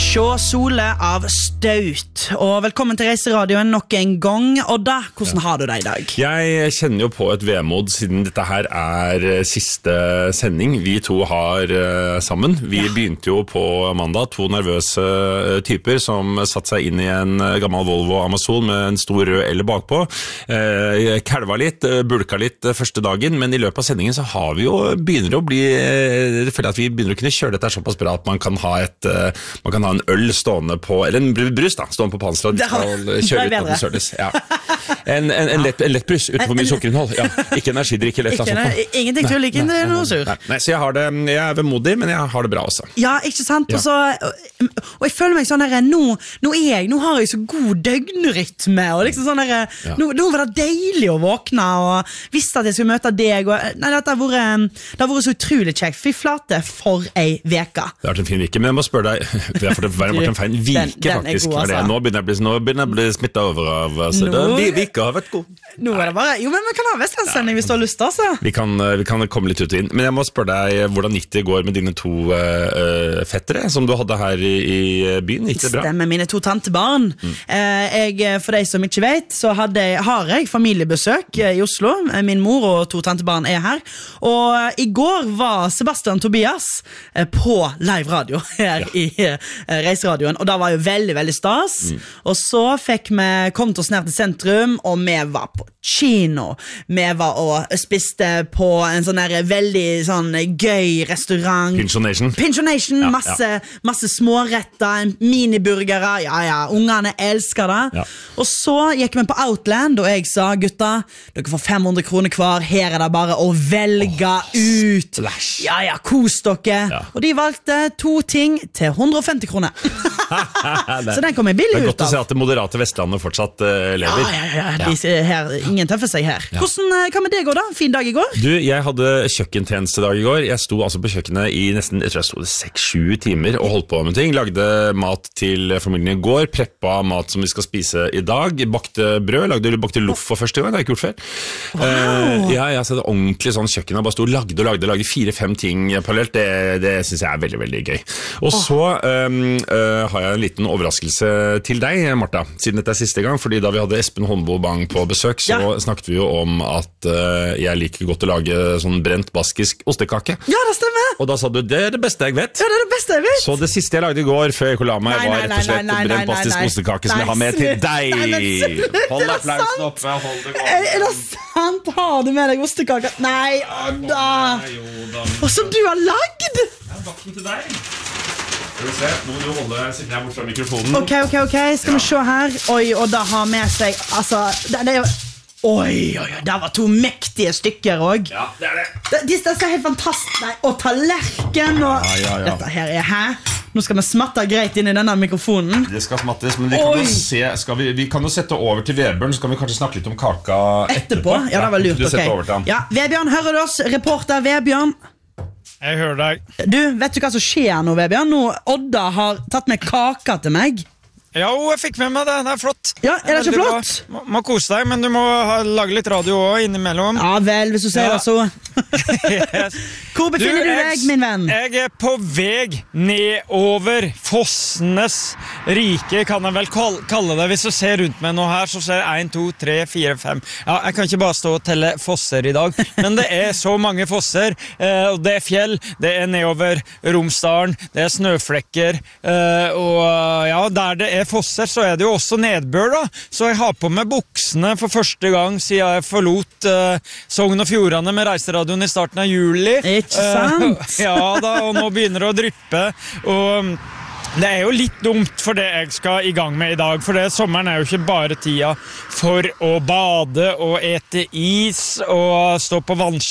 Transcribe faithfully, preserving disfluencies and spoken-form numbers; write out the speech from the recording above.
Sjå Sole av Staut. Og velkommen til Reiseradioen nok en gang. Og da, hvordan har du det i dag? Jeg kjenner jo på et vemod siden dette her er siste sending vi to har uh, sammen. Vi ja. begynte jo på mandag, to nervøse uh, typer som satt seg inn i en uh, gammel Volvo Amazon med en stor rød L bakpå. Uh, Kalva litt, uh, bulka litt uh, første dagen, men i løpet av sendingen så har vi jo, begynner å bli, uh, jeg føler at vi begynner å kunne kjøre dette såpass bra at man kan ha et, uh, man kan ha en øl stående på, eller en brus da, stående på pansler, og skal kjøre ut på den service. Ja. En, en, en, lett, en lett brus uten for mye sukkerinnhold. Ja, ikke energidrikk eller et eller annet sånt. Ingenting til, ikke nei, noe sur. Nei, nei, så jeg har det, jeg er vemodig, men jeg har det bra også. Ja, ikke sant? Ja. Og, så, og jeg føler meg sånn her, nå, nå, er jeg, nå har jeg så god døgnrytme, og liksom sånn her, ja. nå, nå var det deilig å våkne, og visste at jeg skulle møte deg, og nei, dette har vært, det har vært så utrolig kjekt. Fy flate for ei veka. Det har vært en fin vike, men jeg må spørre deg, det har vært en fin vike den, den faktisk. God, altså. Nå begynner jeg å bli, nå begynner jeg å bli smittet over av, altså, nå, det, vika har vært god. Nå er det bare, jo, men vi kan ha Vestlandssending hvis du har lyst, altså. Vi kan, vi kan komme litt ut og inn, men jeg må spørre deg hvordan gikk det går med dine to uh, fettere som du hadde her i, i byen, gikk det bra? Stemmer, mine to tantebarn. Mm. Uh, jeg, for deg som ikke vet, så hadde, har jeg familiebesøk i Oslo. Min mor og to tantebarn er her, og i går var Sebastian Tobias uh, på live radio her ja. i uh, Reiseradioen, og da var jo veldig, veldig stas. Mm. Og så fikk vi kommet oss ned til sentrum, og vi var på kino. Vi var og spiste på en sånn der veldig sånn gøy restaurant. Pensionation. Pensionation, ja, masse, ja. masse småretter, miniburgere, ja, ja, ungene elsker det. Ja. Og så gikk vi på Outland, og jeg sa, gutta, dere får fem hundre kroner hver, her er det bare å velge oh, ut. Splash. Ja, ja, kos dere. Ja. Og de valgte to ting til hundre og femti kroner. Så den kom jeg billig ut av. Det er godt å se at det moderate Vestlandet fortsatt uh, lever. Ja, ja, ja, de, her, ingen tøffer seg her. Ja. Hvordan, hva med det går da? Fin dag i går? Du, jeg hadde kjøkkentjenestedag i går. Jeg sto altså på kjøkkenet i nesten, jeg tror jeg sto seks sju timer og holdt på med ting. Lagde mat til familien i går, preppa mat som vi skal spise i dag, bakte brød, lagde bakte loff for første gang, det har jeg ikke gjort før. Wow. Uh, ja, jeg hadde ordentlig sånn kjøkken, jeg bare sto og lagde og lagde, lagde fire-fem ting parallelt, det, det synes jeg er veldig, veldig gøy. Og oh. så um, uh, har jeg en liten overraskelse til deg, Martha, siden dette er siste gang, fordi da vi hadde Espen Håndbo Bang på besøk, så ja. snakket vi jo om at uh, jeg liker godt å lage sånn brent baskisk ostekake. Ja, det stemmer! Og da sa du, det er det beste jeg vet. Ja, det er det beste jeg vet. Så det siste jeg lagde i går, før jeg kunne la meg, nei, var rett og slett nei, nei, brent baskisk ostekake som jeg har med til deg. Nei, hold applausen oppe, hold det godt. Er det sant? Har du med deg ostekake? Nei, Odda! Og som du har lagd! Jeg har bakt den til deg. Skal vi se, nå må du holde, sitter jeg bort fra mikrofonen. Ok, ok, ok, skal ja. vi se her. Oi, Odda har med seg, altså, det, det er jo... Oi, oi, oi, det var to mektige stykker også. Ja, det er det. Det, det er helt fantastisk. Nei, og tallerken og... Ja, ja, ja. Dette her er her. Nå skal vi smatte greit inn i denne mikrofonen. Det skal smattes, men vi kan, jo se, skal vi, vi kan jo sette over til Vebjørn, så kan vi kanskje snakke litt om kaka etterpå. Etterpå? Ja, det var lurt, du ok. Over til han. Ja, Vebjørn, hører du oss? Reporter Vebjørn. Jeg hører deg. Du, vet du hva som skjer nå, Vebjørn? Nå, Odda har tatt med kaka til meg. Ja, jeg fikk med meg det, det er flott. Ja, er det ikke flott? Må, må kose deg, men du må ha, lage litt radio også innimellom. Ja vel, hvis du sier ja. det så. Yes. Hvor befinner du, du deg, min venn? Jeg er på veg nedover Fossenes rike, kan jeg vel kalle det. Hvis du ser rundt meg nå her, så ser jeg en, to, tre, fire, fem. Ja, jeg kan ikke bare stå og telle fosser i dag, men det er så mange fosser. Eh, og det er fjell, det er nedover Romsdalen, det er snøflekker, eh, og ja, der det er fosser, så er det jo også nedbør da, så jeg har på meg buksene for første gang siden jeg forlot uh, Sogn og Fjordane med Reiseradioen i starten av juli. Ikke sant? Uh, ja da, og nå begynner det å dryppe, og det er jo litt dumt for det jeg skal i gang med i dag, for det, sommeren er jo ikke bare tida for å bade og ete is og stå på vannski